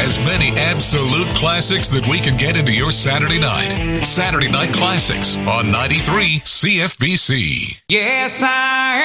as many absolute classics that we can get into your Saturday night. Saturday Night Classics on 93 CFBC. Yes, I